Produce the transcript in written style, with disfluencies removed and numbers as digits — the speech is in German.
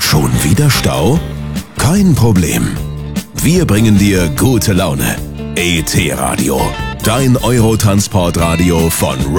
Schon wieder Stau? Kein Problem. Wir bringen dir gute Laune. ET Radio, dein Eurotransportradio von